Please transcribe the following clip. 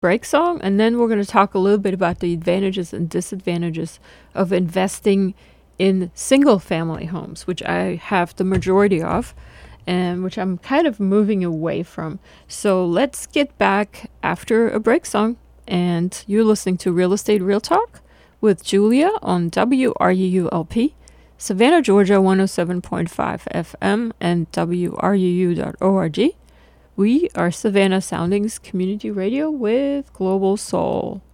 break song, and then we're going to talk a little bit about the advantages and disadvantages of investing in single family homes, which I have the majority of and which I'm kind of moving away from. So let's get back after a break song. And you're listening to Real Estate Real Talk with Julia on WRUULP, Savannah, Georgia 107.5 FM and WRUU.org. We are Savannah Soundings Community Radio with Global Soul.